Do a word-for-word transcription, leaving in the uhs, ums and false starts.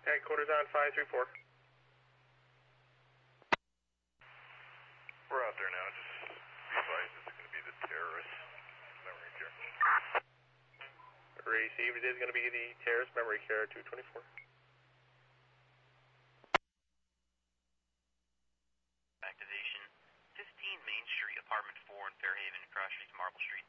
Headquarters on five three four. We're out there now. Just advise it's going to be the terrorist memory care. Received. It is going to be the terrorist memory care two twenty-four. Activation. fifteen Main Street, apartment four in Fairhaven, Cross Street to Marble Street.